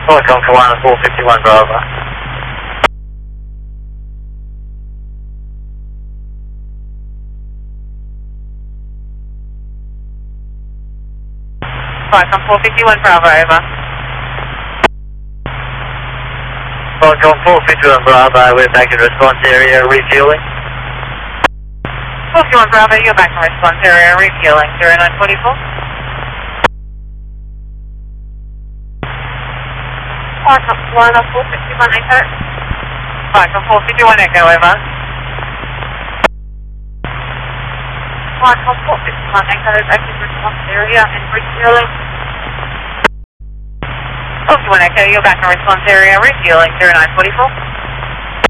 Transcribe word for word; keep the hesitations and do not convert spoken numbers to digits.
Welcome to one four fifty-one Bravo. Welcome four fifty-one Bravo, over. Welcome four fifty-one Bravo, we're back in response area, refueling. four fifty-one Bravo, you're back in response area, refueling, zero nine forty-four. Welcome one four fifty-one Echo. Welcome four fifty-one Echo, over. Welcome four fifty-one Echo, back in response area and refueling. four fifty-one Echo, you're back in response area, refueling, zero nine forty-four.